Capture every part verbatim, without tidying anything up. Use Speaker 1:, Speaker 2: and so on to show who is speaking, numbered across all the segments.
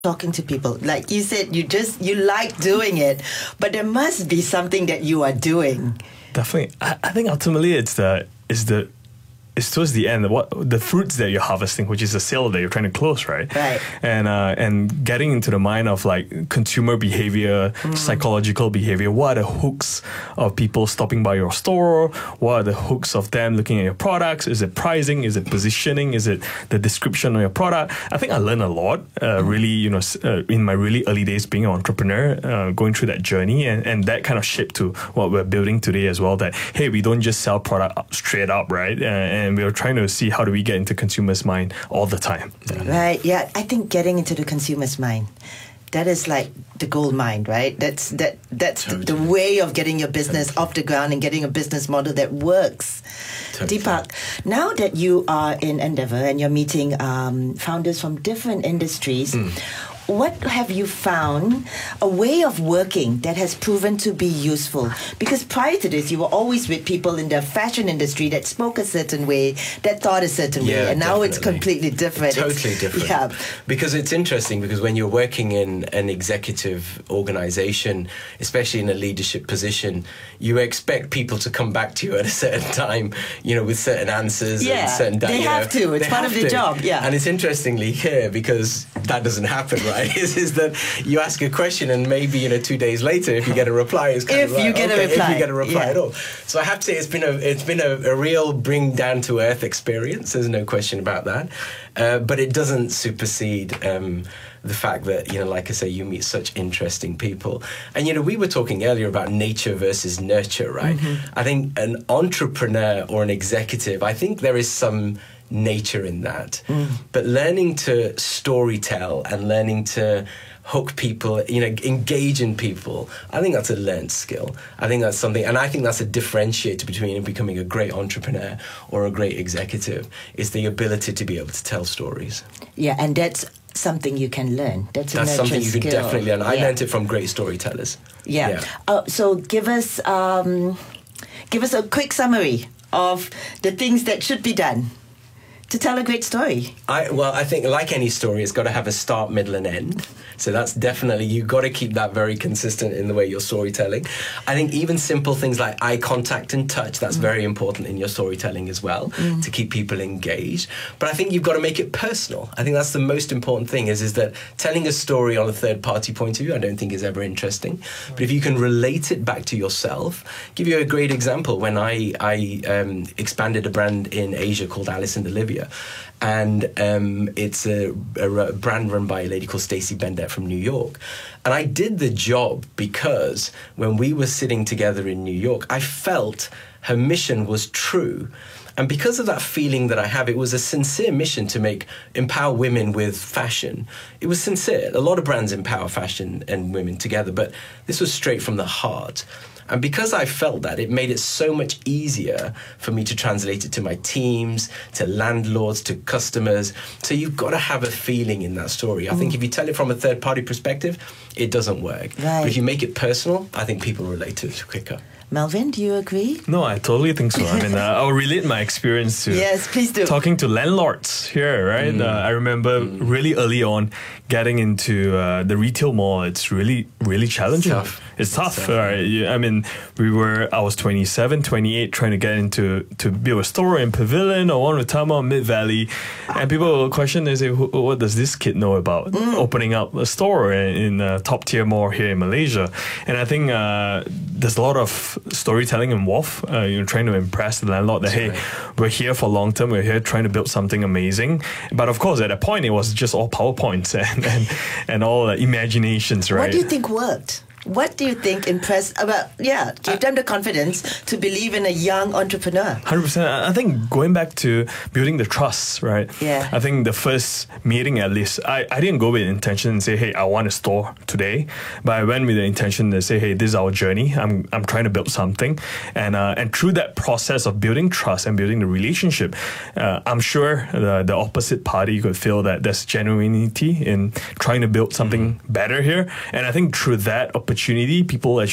Speaker 1: talking to people? Like you said, you just, you like doing it, but there must be something that you are doing.
Speaker 2: Definitely. I, I think ultimately it's the, it's the, it's towards the end, what the fruits that you're harvesting, which is the sale that you're trying to close, right?
Speaker 1: Right.
Speaker 2: And uh, and getting into the mind of like consumer behavior, mm. psychological behavior. What are the hooks of people stopping by your store? What are the hooks of them looking at your products? Is it pricing? Is it positioning? Is it the description of your product? I think I learned a lot. Uh, really, you know, uh, in my really early days being an entrepreneur, uh, going through that journey, and, and that kind of shaped to what we're building today as well. That hey, we don't just sell product up, straight up, right? Uh, and we're trying to see how do we get into consumers' mind all the time.
Speaker 1: Yeah. Right, yeah. I think getting into the consumer's mind, that is like the gold mine, right? That's that that's totally. the, the way of getting your business totally. off the ground and getting a business model that works. Totally. Deepak, now that you are in Endeavour and you're meeting um, founders from different industries, mm. what have you found a way of working that has proven to be useful? Because prior to this, you were always with people in the fashion industry that spoke a certain way, that thought a certain
Speaker 3: yeah,
Speaker 1: way, and now
Speaker 3: definitely.
Speaker 1: it's completely different.
Speaker 3: Totally
Speaker 1: it's,
Speaker 3: different.
Speaker 1: Yeah.
Speaker 3: Because it's interesting, because when you're working in an executive organization, especially in a leadership position, you expect people to come back to you at a certain time, you know, with certain answers.
Speaker 1: Yeah,
Speaker 3: and certain da-
Speaker 1: they have
Speaker 3: know,
Speaker 1: to. It's part of their job. Yeah.
Speaker 3: And it's interestingly here, because that doesn't happen, right? is, is that you ask a question and maybe, you know, two days later, if you get a reply, it's kind
Speaker 1: if
Speaker 3: of like,
Speaker 1: you get
Speaker 3: okay,
Speaker 1: a reply.
Speaker 3: if you get a reply
Speaker 1: yeah.
Speaker 3: at all. So I have to say it's been a it's been a, a real bring down to earth experience. There's no question about that. Uh, but it doesn't supersede um, the fact that, you know, like I say, you meet such interesting people. And, you know, we were talking earlier about nature versus nurture, right? Mm-hmm. I think an entrepreneur or an executive, I think there is some nature in that. Mm. But learning to storytell and learning to hook people, you know, engage in people, I think that's a learned skill. I think that's something, and I think that's a differentiator between becoming a great entrepreneur or a great executive, is the ability to be able to tell stories.
Speaker 1: Yeah, and that's something you can learn. That's,
Speaker 3: that's
Speaker 1: a
Speaker 3: something you
Speaker 1: skill.
Speaker 3: can definitely learn. I
Speaker 1: yeah.
Speaker 3: learned it from great storytellers.
Speaker 1: Yeah.
Speaker 3: yeah.
Speaker 1: Uh, so give us, um, give us a quick summary of the things that should be done to tell a great story.
Speaker 3: I, well, I think like any story, it's got to have a start, middle, and end. So that's definitely, you've got to keep that very consistent in the way you're storytelling. I think even simple things like eye contact and touch, that's mm. very important in your storytelling as well, mm. to keep people engaged. But I think you've got to make it personal. I think that's the most important thing, is, is that telling a story on a third-party point of view, I don't think is ever interesting. Mm. But if you can relate it back to yourself, give you a great example. When I, I um, expanded a brand in Asia called Alice and Olivia, and um, it's a, a brand run by a lady called Stacey Bendett from New York. And I did the job because when we were sitting together in New York, I felt her mission was true. And because of that feeling that I have, it was a sincere mission to make empower women with fashion. It was sincere. A lot of brands empower fashion and women together, but this was straight from the heart. And because I felt that, it made it so much easier for me to translate it to my teams, to landlords, to customers. So you've got to have a feeling in that story. I mm. think if you tell it from a third-party perspective, it doesn't work. Right. But if you make it personal, I think people relate to it quicker.
Speaker 1: Melvin, do you agree?
Speaker 2: No, I totally think so. I mean, uh, I'll relate my experience to
Speaker 1: yes, please do.
Speaker 2: talking to landlords here, right? Mm. Uh, I remember mm. really early on getting into uh, the retail mall. It's really, really challenging.
Speaker 3: It's tough.
Speaker 2: It's tough.
Speaker 3: It's tough.
Speaker 2: Right? I mean, we were, I was twenty-seven, twenty-eight, trying to get into to build a store in Pavilion or one with Tama Mid Valley. And people will question, they say, what does this kid know about mm. opening up a store in, in a top tier mall here in Malaysia? And I think uh, there's a lot of storytelling involved. Uh, you're trying to impress the landlord that, That's hey, right. we're here for long term, we're here trying to build something amazing. But of course, at that point, it was just all PowerPoints and, and, and all uh, imaginations, right?
Speaker 1: What do you think worked? What do you think impressed about, yeah, give them the confidence to believe in a young entrepreneur?
Speaker 2: one hundred percent. I think going back to building the trust, right?
Speaker 1: Yeah.
Speaker 2: I think the first meeting, at least, I, I didn't go with the intention and say, hey, I want a store today. But I went with the intention to say, hey, this is our journey. I'm I'm trying to build something. And uh, and through that process of building trust and building the relationship, uh, I'm sure the, the opposite party could feel that there's genuinity in trying to build something better here. And I think through that opportunity, people actually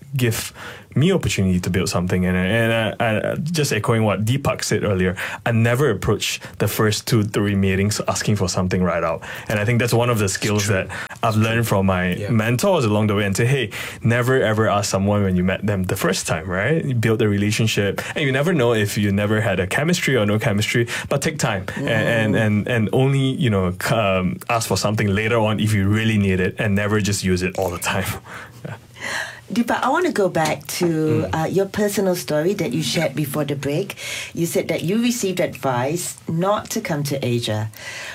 Speaker 2: give me opportunity to build something. And and uh, uh, just echoing what Deepak said earlier, I never approach the first two, three meetings asking for something right out. And I think that's one of the skills that I've learned from my
Speaker 3: Yeah.
Speaker 2: mentors along the way, and say, hey, never ever ask someone when you met them the first time, right? You build a relationship, and you never know if you never had a chemistry or no chemistry, but take time
Speaker 1: Mm.
Speaker 2: and, and, and, and only, you know, um, ask for something later on if you really need it, and never just use it all the time. Yeah.
Speaker 1: Deepak, I want to go back to uh, your personal story that you shared before the break. You said that you received advice not to come to Asia.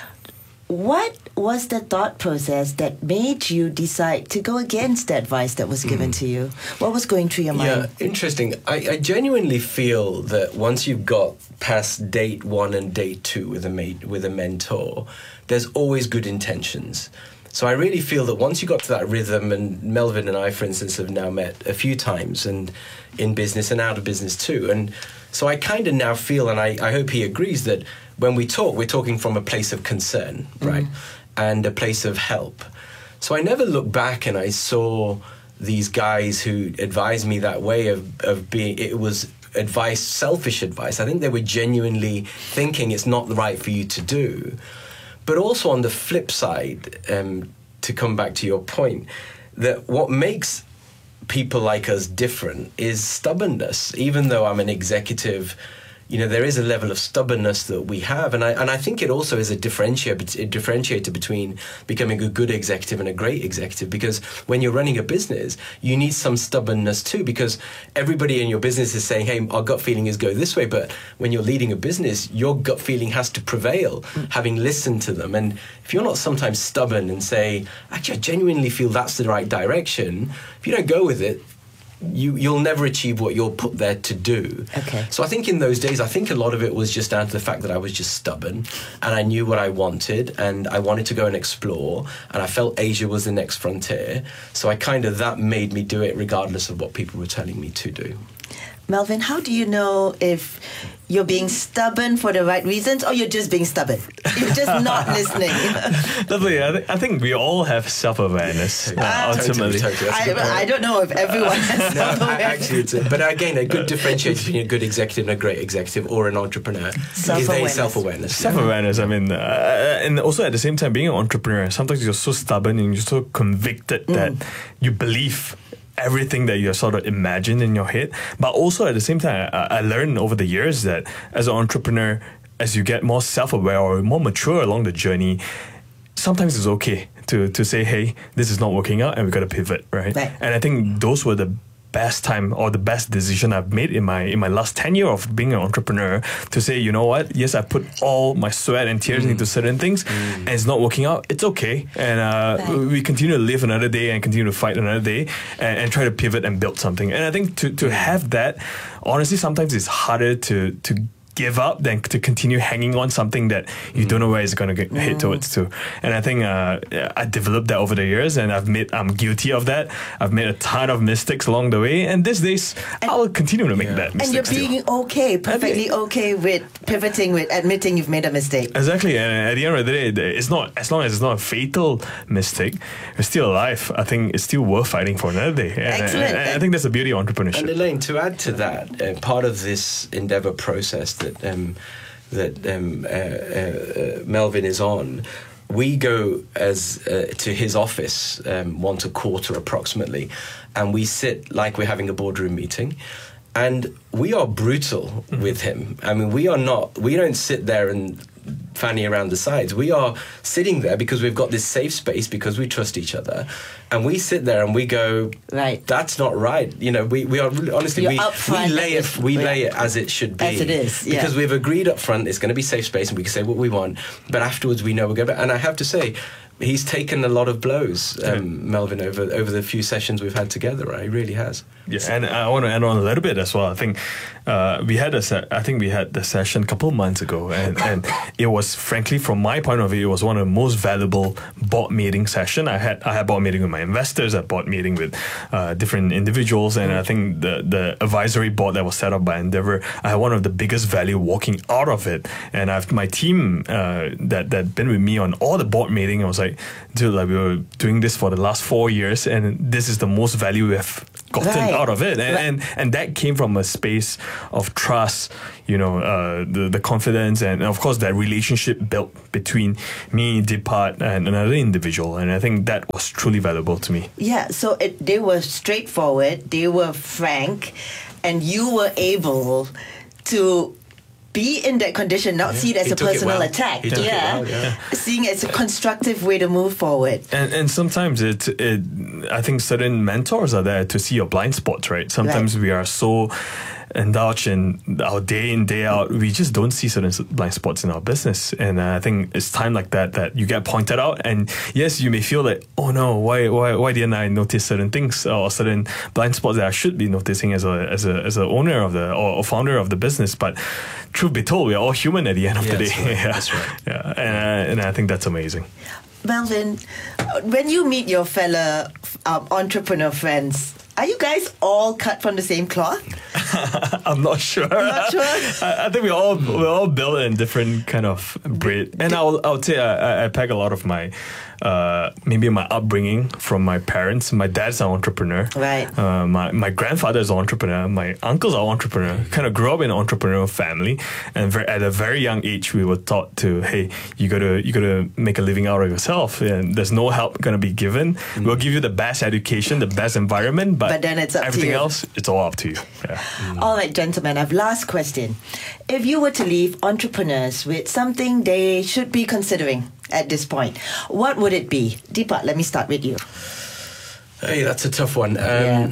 Speaker 1: What was the thought process that made you decide to go against the advice that was given to you? What was going through your
Speaker 3: Yeah,
Speaker 1: mind?
Speaker 3: interesting. I, I genuinely feel that once you've got past date one and date two with a mate, with a mentor, there's always good intentions. So I really feel that once you got to that rhythm, and Melvin and I, for instance, have now met a few times, and in business and out of business too. And so I kind of now feel, and I, I hope he agrees, that when we talk, we're talking from a place of concern, right? And a place of help. So I never look back and I saw these guys who advised me that way of, of being, it was advice, selfish advice. I think they were genuinely thinking it's not right for you to do. But also on the flip side, um, to come back to your point, that what makes people like us different is stubbornness. Even though I'm an executive, you know, there is a level of stubbornness that we have. And I and I think it also is a differentiator, a differentiator between becoming a good executive and a great executive. Because when you're running a business, you need some stubbornness too, because everybody in your business is saying, hey, our gut feeling is go this way. But when you're leading a business, your gut feeling has to prevail, mm. having listened to them. And if you're not sometimes stubborn and say, actually, I genuinely feel that's the right direction, if you don't go with it, You, you'll never achieve what you're put there to do.
Speaker 1: Okay.
Speaker 3: So I think in those days, I think a lot of it was just down to the fact that I was just stubborn, and I knew what I wanted, and I wanted to go and explore, and I felt Asia was the next frontier. So I kind of, that made me do it regardless of what people were telling me to do.
Speaker 1: Melvin, how do you know if you're being stubborn for the right reasons, or you're just being stubborn? You're just not listening.
Speaker 2: Lovely. I, th- I think we all have self-awareness, uh,
Speaker 3: Ah,
Speaker 2: ultimately.
Speaker 3: totally, totally. That's a good point.
Speaker 1: I, I don't know if everyone has
Speaker 3: No,
Speaker 1: self-awareness.
Speaker 3: actually, it's a, but again, a good differentiator between a good executive and a great executive, or an entrepreneur, is
Speaker 1: Self-awareness.
Speaker 3: they self-awareness.
Speaker 2: Self-awareness, I mean, uh, and also at the same time, being an entrepreneur, sometimes you're so stubborn and you're so convicted that you believe everything that you're sort of imagined in your head. But also at the same time, I, I learned over the years that as an entrepreneur, as you get more self-aware or more mature along the journey, sometimes it's okay to, to say, hey, this is not working out and we've got to pivot, right?
Speaker 1: Right.
Speaker 2: And I think those were the best time or the best decision I've made in my in my last ten years of being an entrepreneur, to say, you know what, yes, I put all my sweat and tears mm. into certain things mm. and it's not working out, it's okay, and uh, right. we continue to live another day and continue to fight another day and, and try to pivot and build something. And I think to, to have that, honestly, sometimes it's harder to to give up than to continue hanging on something that you mm. don't know where it's going to get mm. hit towards to. And I think uh, I developed that over the years, and I've made I'm guilty of that. I've made a ton of mistakes along the way, and these days
Speaker 1: and,
Speaker 2: I'll continue to make
Speaker 3: yeah.
Speaker 2: that
Speaker 1: and
Speaker 2: mistake.
Speaker 1: you're being
Speaker 2: still.
Speaker 1: okay, perfectly okay with pivoting, with admitting you've made a mistake.
Speaker 2: Exactly, and at the end of the day, it's not, as long as it's not a fatal mistake, we're still alive. I think it's still worth fighting for another day. And,
Speaker 1: Excellent.
Speaker 2: and, and I think that's the beauty of entrepreneurship.
Speaker 3: And Elaine, to add to that, uh, part of this endeavour process that um, that um, uh, uh, Melvin is on, we go as uh, to his office um, once a quarter approximately, and we sit like we're having a boardroom meeting, and we are brutal mm-hmm. with him. I mean, we are not. We don't sit there and fanny around the sides. We are sitting there because we've got this safe space, because we trust each other, and we sit there and we go,
Speaker 1: right,
Speaker 3: that's not right. You know, we, we are honestly
Speaker 1: You're
Speaker 3: we we lay it we
Speaker 1: yeah.
Speaker 3: lay it as it should be,
Speaker 1: as it is, yeah.
Speaker 3: because we've agreed up front it's going to be safe space and we can say what we want, but afterwards we know we're going to. And I have to say, he's taken a lot of blows, um, yeah. Melvin, over over the few sessions we've had together. Right? He really has.
Speaker 2: Yeah, and I want to add on a little bit as well. I think uh, we had a se- I think we had the session a couple of months ago, and, and it was, frankly, from my point of view, it was one of the most valuable board meeting session I had. I had board meeting with my investors, I had board meeting with uh, different individuals, and I think the the advisory board that was set up by Endeavour, I had one of the biggest value walking out of it. And I've my team uh, that that been with me on all the board meeting, I was like, like, dude, like we were doing this for the last four years, and this is the most value we have gotten
Speaker 1: Right.
Speaker 2: out of it, and,
Speaker 1: Right.
Speaker 2: and and that came from a space of trust, you know, uh, the the confidence, and of course that relationship built between me, Deepak, and another individual, and I think that was truly valuable to me.
Speaker 1: Yeah, so it, they were straightforward, they were frank, and you were able to be in that condition, not see it as
Speaker 3: He
Speaker 1: a
Speaker 3: took it
Speaker 1: personal
Speaker 3: well.
Speaker 1: attack.
Speaker 3: He took it
Speaker 1: yeah.
Speaker 3: well, yeah.
Speaker 1: Seeing it as a constructive way to move forward.
Speaker 2: And and sometimes it it I think certain mentors are there to see your blind spots, right? Sometimes
Speaker 1: Right.
Speaker 2: we are so indulged in our day in day out, we just don't see certain s- blind spots in our business. And uh, I think it's time like that that you get pointed out. And yes, you may feel like, oh no, why why why didn't I notice certain things or certain blind spots that I should be noticing as a as a as a owner of the or, or founder of the business? But truth be told, we are all human at the end of
Speaker 3: Yeah,
Speaker 2: the day.
Speaker 3: that's right,
Speaker 2: yeah,
Speaker 3: that's right.
Speaker 2: yeah, and uh, and I think that's amazing.
Speaker 1: Melvin, uh, when you meet your fellow um, entrepreneur friends, are you guys all cut from the same cloth?
Speaker 2: I'm not sure.
Speaker 1: Not sure?
Speaker 2: I, I think we all we're all built in different kind of breed, and I'll I would say I, I- I pack a lot of my uh, maybe my upbringing from my parents. My dad's an entrepreneur.
Speaker 1: Right.
Speaker 2: Uh, my my grandfather is an entrepreneur. My uncles are entrepreneur. Kind of grew up in an entrepreneurial family, and very, at a very young age, we were taught to, hey, you gotta you gotta make a living out of yourself, and there's no help gonna be given. We'll give you the best education, the best environment, but,
Speaker 1: But then it's up to
Speaker 2: everything
Speaker 1: you.
Speaker 2: else, it's all up to you. Yeah.
Speaker 1: All right, gentlemen, I've last question. If you were to leave entrepreneurs with something they should be considering at this point, what would it be? Deepak, let me start with you.
Speaker 3: Hey, that's a tough one. Um,
Speaker 1: Yeah.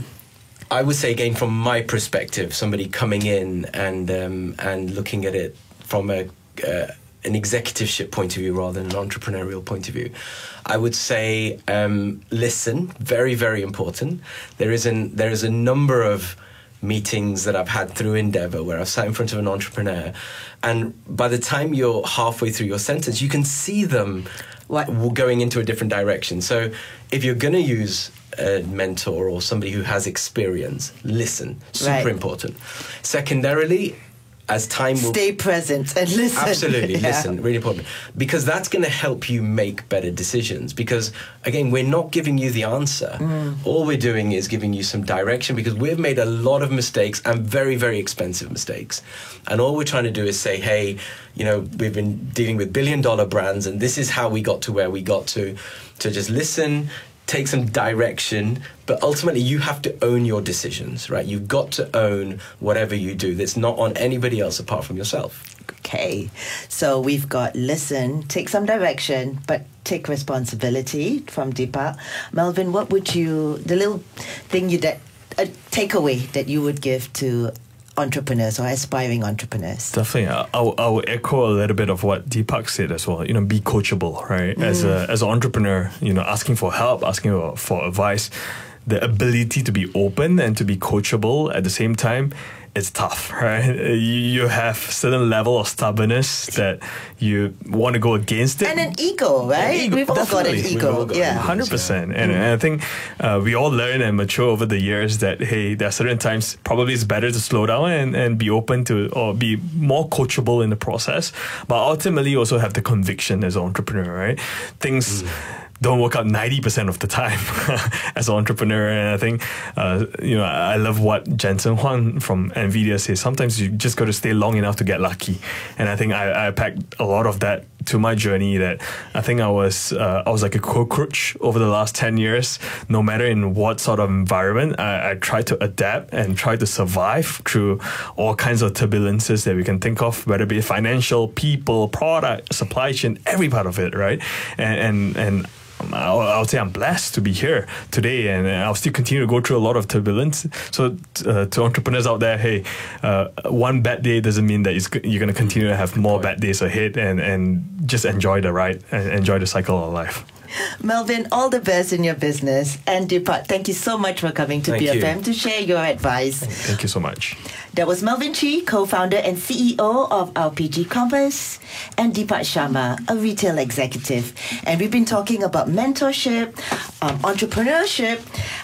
Speaker 3: I would say again, from my perspective, somebody coming in and um, and looking at it from a uh, an executiveship point of view rather than an entrepreneurial point of view, I would say um, listen. Very, very important. There is an there is a number of meetings that I've had through Endeavour where I've sat in front of an entrepreneur, and by the time you're halfway through your sentence, you can see them
Speaker 1: What?
Speaker 3: w- going into a different direction. So if you're going to use a mentor or somebody who has experience, listen. Super
Speaker 1: Right.
Speaker 3: important. Secondarily, as time will
Speaker 1: Stay present and listen.
Speaker 3: Absolutely,
Speaker 1: Yeah.
Speaker 3: listen, really important. Because that's going to help you make better decisions. Because, again, we're not giving you the answer. All we're doing is giving you some direction, because we've made a lot of mistakes and very, very expensive mistakes. And all we're trying to do is say, hey, you know, we've been dealing with billion dollar brands, and this is how we got to where we got to. To just listen, take some direction, but ultimately you have to own your decisions, right? You've got to own whatever you do. That's not on anybody else apart from yourself.
Speaker 1: Okay, so we've got listen, take some direction, but take responsibility from Deepak. Melvin, what would you, the little thing you that, a takeaway that you would give to entrepreneurs or aspiring entrepreneurs?
Speaker 2: Definitely, I, I, will- I will echo a little bit of what Deepak said as well. You know, be coachable, right? As a as an entrepreneur, you know, asking for help, asking for, for advice, the ability to be open and to be coachable at the same time. It's tough, right? You, you have certain level of stubbornness that you want to go against it.
Speaker 1: And an ego, right?
Speaker 2: ego,
Speaker 1: We've all got an
Speaker 2: definitely.
Speaker 3: We've
Speaker 1: ego.
Speaker 3: all got
Speaker 1: Yeah.
Speaker 3: an
Speaker 2: Hundred percent, and and I think uh, we all learn and mature over the years that hey, there are certain times probably it's better to slow down and, and be open to or be more coachable in the process, but ultimately you also have the conviction as an entrepreneur, right? Things. Don't work out ninety percent of the time as an entrepreneur. And I think, uh, you know, I love what Jensen Huang from NVIDIA says. Sometimes you just got to stay long enough to get lucky. And I think I, I packed a lot of that to my journey, that I think I was uh, I was like a cockroach over the last ten years. No matter in what sort of environment, I, I tried to adapt and try to survive through all kinds of turbulences that we can think of, whether it be financial, people, product, supply chain, every part of it, right? And and, and I'll, I'll say I'm blessed to be here today, and I'll still continue to go through a lot of turbulence. So, uh, to entrepreneurs out there, hey, uh, one bad day doesn't mean that it's, you're going to continue to have more bad days ahead, and, and just enjoy the ride and enjoy the cycle of life.
Speaker 1: Melvin, all the best in your business. And Deepak, thank you so much for coming to
Speaker 3: Thank
Speaker 1: B F
Speaker 3: you.
Speaker 1: M to share your advice.
Speaker 2: Thank you so much.
Speaker 1: That was Melvin Chi, co-founder and C E O of R P G Compass, and Deepak Sharma, a retail executive. And we've been talking about mentorship, um, entrepreneurship,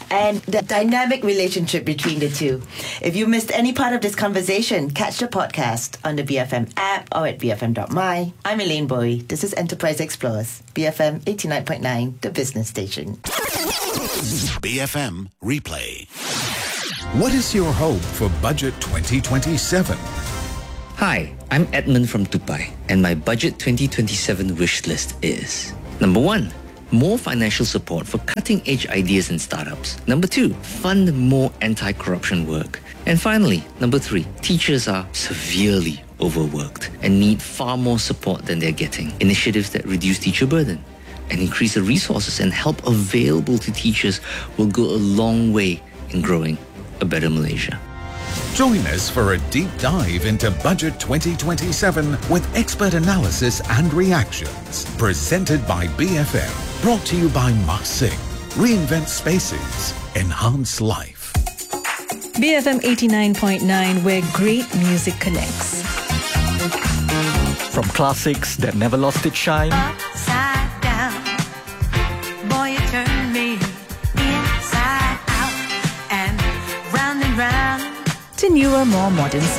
Speaker 1: and the dynamic relationship between the two. If you missed any part of this conversation, catch the podcast on the B F M app or at b f m dot m y. I'm Elaine Bowie. This is Enterprise Explorers, B F M eighty-nine point nine, the business station.
Speaker 4: B F M Replay.
Speaker 5: What is your hope for Budget twenty twenty-seven?
Speaker 6: Hi, I'm Edmund from Tupai, and my Budget twenty twenty-seven wish list is: number one, more financial support for cutting-edge ideas and startups. Number two, fund more anti-corruption work. And finally, number three, teachers are severely overworked and need far more support than they're getting. Initiatives that reduce teacher burden and increase the resources and help available to teachers will go a long way in growing a better Malaysia.
Speaker 5: Join us for a deep dive into Budget twenty twenty-seven with expert analysis and reactions. Presented by B F M. Brought to you by Marsing. Reinvent spaces. Enhance life.
Speaker 7: B F M eighty-nine point nine, where great music connects.
Speaker 8: From classics that never lost its shine
Speaker 9: Upside down, boy, you turn me inside out and round and round
Speaker 7: To newer, more modern sounds.